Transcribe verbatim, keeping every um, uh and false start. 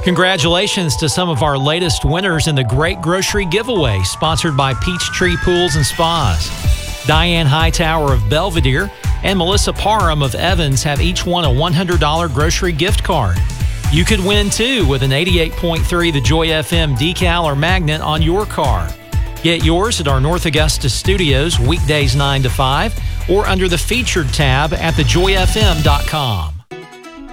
Congratulations to some of our latest winners in the Great Grocery Giveaway, sponsored by Peachtree Pools and Spas. Diane Hightower of Belvedere and Melissa Parham of Evans have each won a one hundred dollars grocery gift card. You could win, too, with an eighty-eight point three The Joy F M decal or magnet on your car. Get yours at our North Augusta studios weekdays nine to five or under the Featured tab at the joy f m dot com.